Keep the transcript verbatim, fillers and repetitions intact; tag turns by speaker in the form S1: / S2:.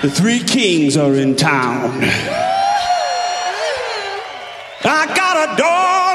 S1: The three kings are in town. I got a dog